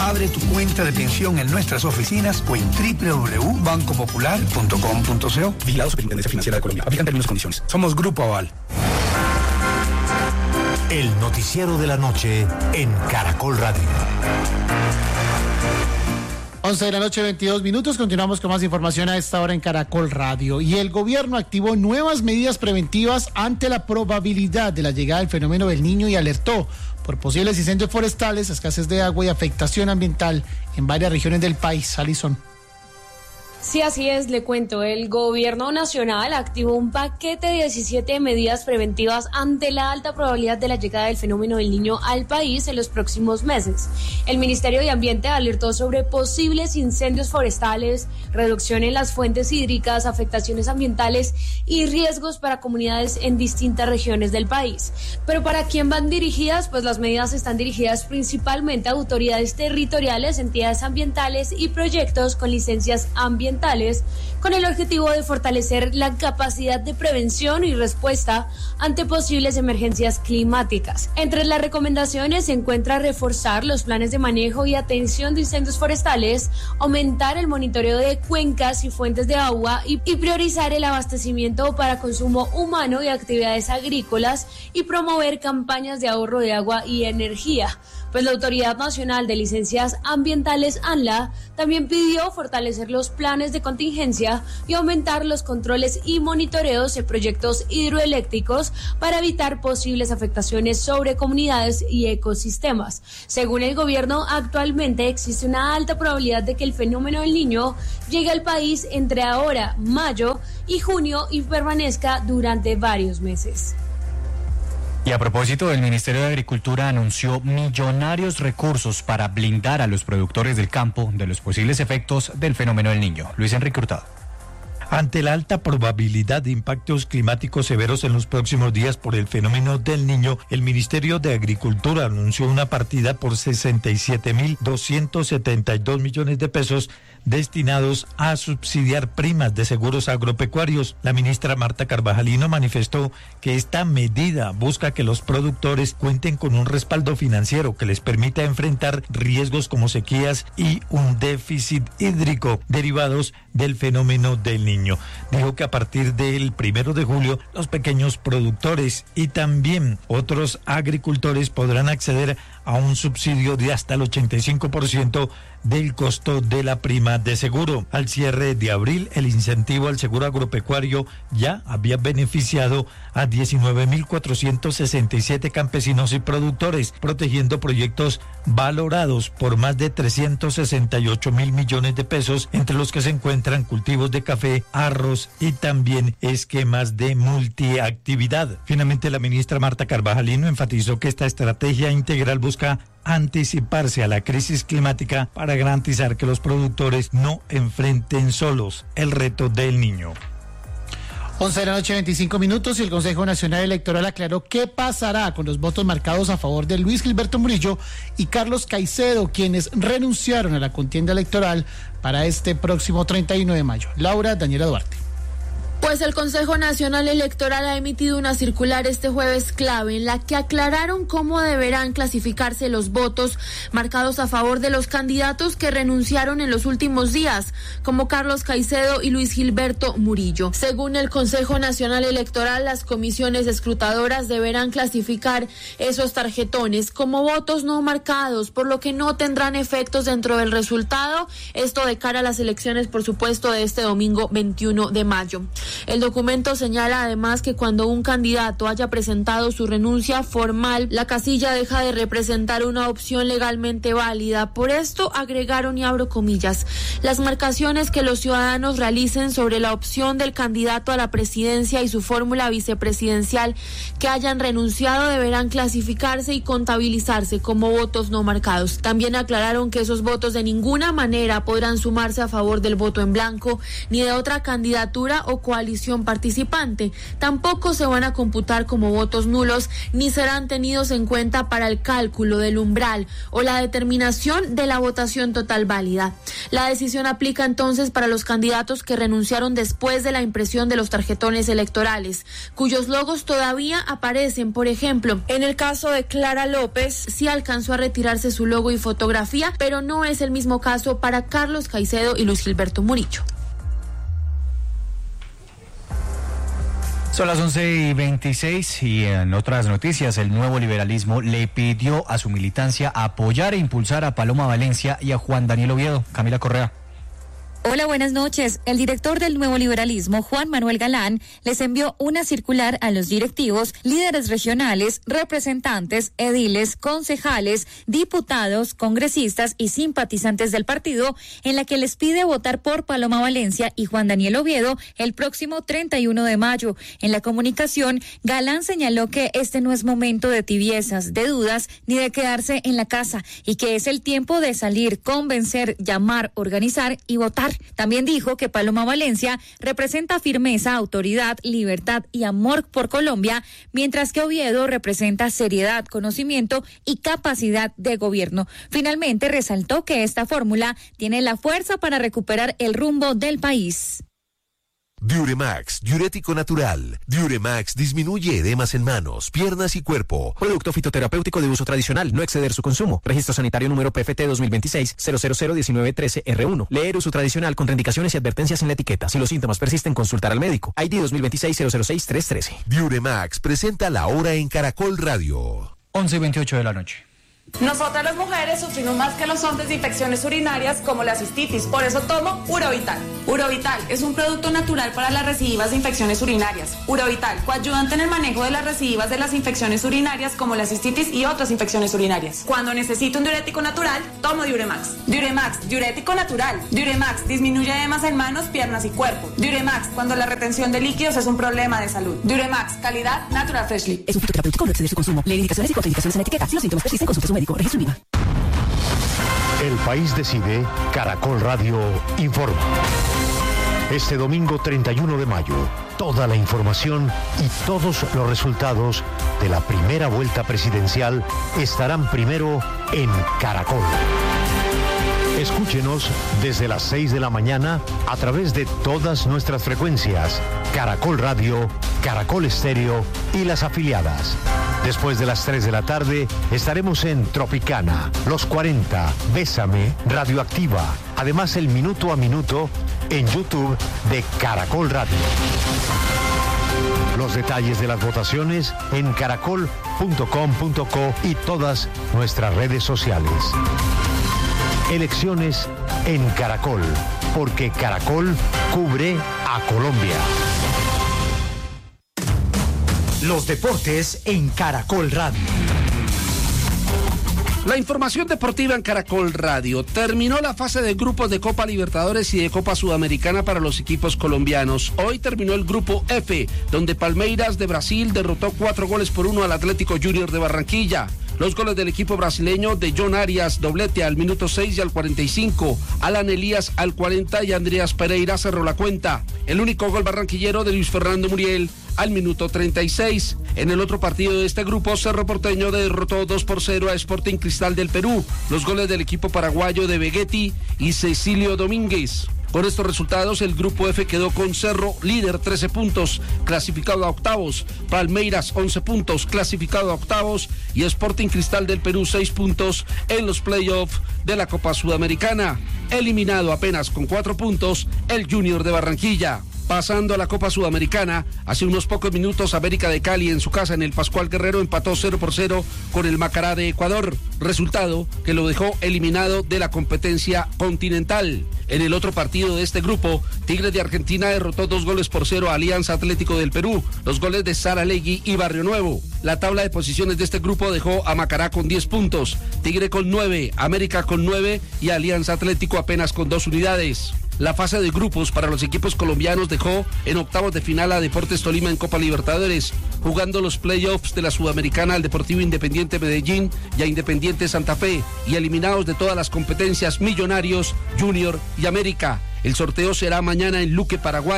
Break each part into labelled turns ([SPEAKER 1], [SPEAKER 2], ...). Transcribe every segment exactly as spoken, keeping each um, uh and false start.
[SPEAKER 1] Abre tu cuenta de pensión en nuestras oficinas o en doble u doble u doble u punto banco popular punto com punto co. Vigilado Superintendencia Financiera de Colombia. Aplican términos y condiciones. Somos Grupo Aval.
[SPEAKER 2] El noticiero de la noche en Caracol Radio.
[SPEAKER 3] once de la noche, veintidós minutos. Continuamos con más información a esta hora en Caracol Radio. Y el gobierno activó nuevas medidas preventivas ante la probabilidad de la llegada del fenómeno del Niño y alertó por posibles incendios forestales, escasez de agua y afectación ambiental en varias regiones del país. Alison.
[SPEAKER 4] Sí, así es, le cuento. El gobierno nacional activó un paquete de diecisiete medidas preventivas ante la alta probabilidad de la llegada del fenómeno del Niño al país en los próximos meses. El Ministerio de Ambiente alertó sobre posibles incendios forestales, reducción en las fuentes hídricas, afectaciones ambientales y riesgos para comunidades en distintas regiones del país. Pero ¿para quién van dirigidas? Pues las medidas están dirigidas principalmente a autoridades territoriales, entidades ambientales y proyectos con licencias ambientales, con el objetivo de fortalecer la capacidad de prevención y respuesta ante posibles emergencias climáticas. Entre las recomendaciones se encuentra reforzar los planes de manejo y atención de incendios forestales, aumentar el monitoreo de cuencas y fuentes de agua y, y priorizar el abastecimiento para consumo humano y actividades agrícolas y promover campañas de ahorro de agua y energía. Pues la Autoridad Nacional de Licencias Ambientales, ANLA, también pidió fortalecer los planes de contingencia y aumentar los controles y monitoreos de proyectos hidroeléctricos para evitar posibles afectaciones sobre comunidades y ecosistemas. Según el gobierno, actualmente existe una alta probabilidad de que el fenómeno del Niño llegue al país entre ahora, mayo y junio y permanezca durante varios meses.
[SPEAKER 5] Y a propósito, el Ministerio de Agricultura anunció millonarios recursos para blindar a los productores del campo de los posibles efectos del fenómeno del Niño. Luis Enrique Hurtado.
[SPEAKER 6] Ante la alta probabilidad de impactos climáticos severos en los próximos días por el fenómeno del Niño, el Ministerio de Agricultura anunció una partida por sesenta y siete mil doscientos setenta y dos millones de pesos destinados a subsidiar primas de seguros agropecuarios. La ministra Marta Carvajalino manifestó que esta medida busca que los productores cuenten con un respaldo financiero que les permita enfrentar riesgos como sequías y un déficit hídrico derivados del fenómeno del Niño. Dijo que a partir del primero de julio los pequeños productores y también otros agricultores podrán acceder a un subsidio de hasta el ochenta y cinco por ciento del costo de la prima de seguro. Al cierre de abril, el incentivo al seguro agropecuario ya había beneficiado a diecinueve mil cuatrocientos sesenta y siete campesinos y productores, protegiendo proyectos valorados por más de trescientos sesenta y ocho mil millones de pesos, entre los que se encuentran cultivos de café, arroz y también esquemas de multiactividad. Finalmente, la ministra Marta Carvajalino enfatizó que esta estrategia integral busca anticiparse a la crisis climática para garantizar que los productores no enfrenten solos el reto del Niño.
[SPEAKER 3] once de la noche, veinticinco minutos, y el Consejo Nacional Electoral aclaró qué pasará con los votos marcados a favor de Luis Gilberto Murillo y Carlos Caicedo, quienes renunciaron a la contienda electoral para este próximo treinta y uno de mayo. Laura Daniela Duarte.
[SPEAKER 7] Pues el Consejo Nacional Electoral ha emitido una circular este jueves clave en la que aclararon cómo deberán clasificarse los votos marcados a favor de los candidatos que renunciaron en los últimos días, como Carlos Caicedo y Luis Gilberto Murillo. Según el Consejo Nacional Electoral, las comisiones escrutadoras deberán clasificar esos tarjetones como votos no marcados, por lo que no tendrán efectos dentro del resultado, esto de cara a las elecciones, por supuesto, de este domingo veintiuno de mayo. El documento señala además que cuando un candidato haya presentado su renuncia formal, la casilla deja de representar una opción legalmente válida. Por esto agregaron, y abro comillas, las marcaciones que los ciudadanos realicen sobre la opción del candidato a la presidencia y su fórmula vicepresidencial que hayan renunciado deberán clasificarse y contabilizarse como votos no marcados. También aclararon que esos votos de ninguna manera podrán sumarse a favor del voto en blanco ni de otra candidatura o coalición coalición participante. Tampoco se van a computar como votos nulos ni serán tenidos en cuenta para el cálculo del umbral o la determinación de la votación total válida. La decisión aplica entonces para los candidatos que renunciaron después de la impresión de los tarjetones electorales, cuyos logos todavía aparecen. Por ejemplo, en el caso de Clara López, sí alcanzó a retirarse su logo y fotografía, pero no es el mismo caso para Carlos Caicedo y Luis Gilberto Murillo.
[SPEAKER 5] Son las once y veintiséis y en otras noticias, el Nuevo Liberalismo le pidió a su militancia apoyar e impulsar a Paloma Valencia y a Juan Daniel Oviedo. Camila Correa.
[SPEAKER 8] Hola, buenas noches. El director del Nuevo Liberalismo, Juan Manuel Galán, les envió una circular a los directivos, líderes regionales, representantes, ediles, concejales, diputados, congresistas y simpatizantes del partido, en la que les pide votar por Paloma Valencia y Juan Daniel Oviedo el próximo treinta y uno de mayo. En la comunicación, Galán señaló que este no es momento de tibiezas, de dudas, ni de quedarse en la casa, y que es el tiempo de salir, convencer, llamar, organizar y votar. También dijo que Paloma Valencia representa firmeza, autoridad, libertad y amor por Colombia, mientras que Oviedo representa seriedad, conocimiento y capacidad de gobierno. Finalmente resaltó que esta fórmula tiene la fuerza para recuperar el rumbo del país.
[SPEAKER 2] Diuremax, diurético natural. Diuremax disminuye edemas en manos, piernas y cuerpo.
[SPEAKER 9] Producto fitoterapéutico de uso tradicional, no exceder su consumo. Registro sanitario número P F T dos mil veintiséis cero cero cero diecinueve trece R uno. Leer uso tradicional, contraindicaciones y advertencias en la etiqueta. Si los síntomas persisten, consultar al médico. I D dos mil veintiséis cero cero seis tres trece.
[SPEAKER 2] Diuremax presenta la hora en Caracol Radio.
[SPEAKER 5] once y veintiocho de la noche.
[SPEAKER 10] Nosotras las mujeres sufrimos más que los hombres de infecciones urinarias como la cistitis, por eso tomo Urovital. Urovital es un producto natural para las recidivas de infecciones urinarias. Urovital, coayudante en el manejo de las recidivas de las infecciones urinarias como la cistitis y otras infecciones urinarias. Cuando necesito un diurético natural, tomo Diuremax. Diuremax, diurético natural. Diuremax disminuye edemas en manos, piernas y cuerpo. Diuremax, cuando la retención de líquidos es un problema de salud. Diuremax, calidad Natural Freshly.
[SPEAKER 11] Es un fitoterapéutico, no exceder su consumo. Lee indicaciones y contraindicaciones en la etiqueta. Si los síntomas persisten, consulte a su médico. Registro IVA.
[SPEAKER 2] El país decide, Caracol Radio informa. Este domingo treinta y uno de mayo, toda la información y todos los resultados de la primera vuelta presidencial estarán primero en Caracol. Escúchenos desde las seis de la mañana a través de todas nuestras frecuencias, Caracol Radio, Caracol Estéreo y las afiliadas. Después de las tres de la tarde estaremos en Tropicana, Los cuarenta, Bésame, Radioactiva. Además, el minuto a minuto en YouTube de Caracol Radio. Los detalles de las votaciones en caracol punto com punto co y todas nuestras redes sociales. Elecciones en Caracol, porque Caracol cubre a Colombia.
[SPEAKER 12] Los deportes en Caracol Radio.
[SPEAKER 13] La información deportiva en Caracol Radio. Terminó la fase de grupos de Copa Libertadores y de Copa Sudamericana para los equipos colombianos. Hoy terminó el grupo F, donde Palmeiras de Brasil derrotó cuatro goles por uno al Atlético Junior de Barranquilla. Los goles del equipo brasileño de John Arias, doblete al minuto seis y al cuarenta y cinco. Alan Elías al cuarenta y Andreas Pereira cerró la cuenta. El único gol barranquillero de Luis Fernando Muriel al minuto treinta y seis. En el otro partido de este grupo, Cerro Porteño derrotó dos por cero a Sporting Cristal del Perú. Los goles del equipo paraguayo de Vegetti y Cecilio Domínguez. Con estos resultados, el grupo F quedó con Cerro, líder, trece puntos, clasificado a octavos. Palmeiras, once puntos, clasificado a octavos. Y Sporting Cristal del Perú, seis puntos en los playoffs de la Copa Sudamericana. Eliminado apenas con cuatro puntos, el Junior de Barranquilla. Pasando a la Copa Sudamericana, hace unos pocos minutos América de Cali en su casa en el Pascual Guerrero empató cero por cero con el Macará de Ecuador, resultado que lo dejó eliminado de la competencia continental. En el otro partido de este grupo, Tigres de Argentina derrotó dos goles por cero a Alianza Atlético del Perú, los goles de Saralegui y Barrio Nuevo. La tabla de posiciones de este grupo dejó a Macará con diez puntos, Tigre con nueve, América con nueve y Alianza Atlético apenas con dos unidades. La fase de grupos para los equipos colombianos dejó en octavos de final a Deportes Tolima en Copa Libertadores, jugando los playoffs de la Sudamericana al Deportivo Independiente Medellín y a Independiente Santa Fe, y eliminados de todas las competencias Millonarios, Junior y América. El sorteo será mañana en Luque, Paraguay.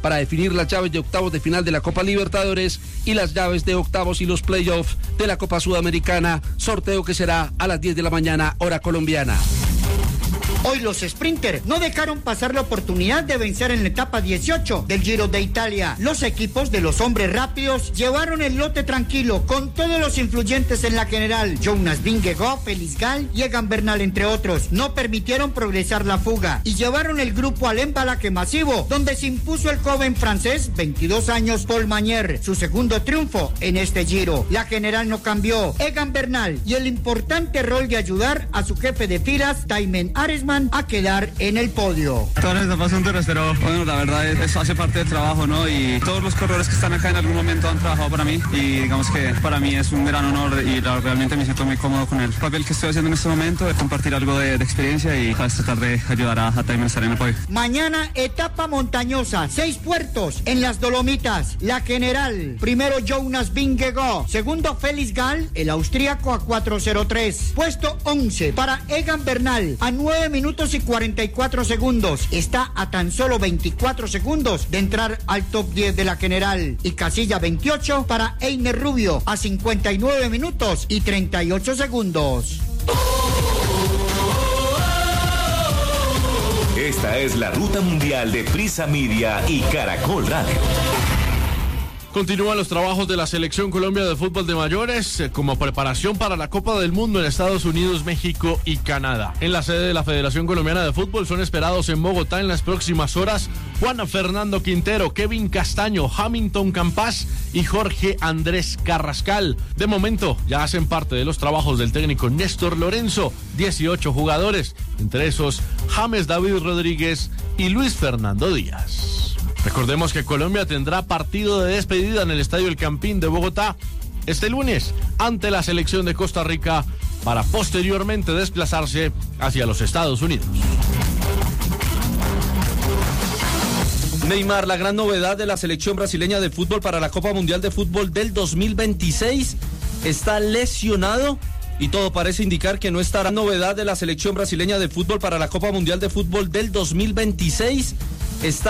[SPEAKER 13] para definir las llaves de octavos de final de la Copa Libertadores y las llaves de octavos y los playoffs de la Copa Sudamericana, sorteo que será a las diez de la mañana, hora colombiana.
[SPEAKER 14] Hoy los Sprinter no dejaron pasar la oportunidad de vencer en la etapa dieciocho del Giro de Italia. Los equipos de los hombres rápidos llevaron el lote tranquilo con todos los influyentes en la general. Jonas Vingegaard, Felix Gall y Egan Bernal, entre otros, no permitieron progresar la fuga y llevaron el grupo al embalaje masivo, donde se impuso el joven francés, veintidós años, Paul Magnier, su segundo triunfo en este Giro. La general no cambió. Egan Bernal y el importante rol de ayudar a su jefe de filas, Thymen Arensman, a quedar en el podio.
[SPEAKER 15] Todas las etapas son duras, pero bueno, la verdad es, eso hace parte del trabajo, ¿no? Y todos los corredores que están acá en algún momento han trabajado para mí y digamos que para mí es un gran honor y la, realmente me siento muy cómodo con el papel que estoy haciendo en este momento, de compartir algo de, de experiencia y ¿sabes? tratar de ayudar a, a Thymen a estar en el podio.
[SPEAKER 14] Mañana etapa montañosa, seis puertos en las Dolomitas. La general, primero Jonas Vingegaard, segundo Felix Gall, el austríaco a cuatro cero tres. Puesto once para Egan Bernal a nueve minutos y cuarenta y cuatro segundos. Está a tan solo veinticuatro segundos de entrar al top diez de la general. Y casilla veintiocho para Einer Rubio a cincuenta y nueve minutos y treinta y ocho segundos.
[SPEAKER 16] Esta es la ruta mundial de Prisa Media y Caracol Radio.
[SPEAKER 17] Continúan los trabajos de la Selección Colombia de Fútbol de Mayores eh, como preparación para la Copa del Mundo en Estados Unidos, México y Canadá. En la sede de la Federación Colombiana de Fútbol son esperados en Bogotá en las próximas horas Juan Fernando Quintero, Kevin Castaño, Hamilton Campas y Jorge Andrés Carrascal. De momento ya hacen parte de los trabajos del técnico Néstor Lorenzo, dieciocho jugadores, entre esos James David Rodríguez y Luis Fernando Díaz. Recordemos que Colombia tendrá partido de despedida en el Estadio El Campín de Bogotá este lunes ante la selección de Costa Rica para posteriormente desplazarse hacia los Estados Unidos.
[SPEAKER 18] Neymar, la gran novedad de la selección brasileña de fútbol para la Copa Mundial de Fútbol del dos mil veintiséis, está lesionado y todo parece indicar que no estará. Novedad de la selección brasileña de fútbol para la Copa Mundial de Fútbol del dos mil veintiséis está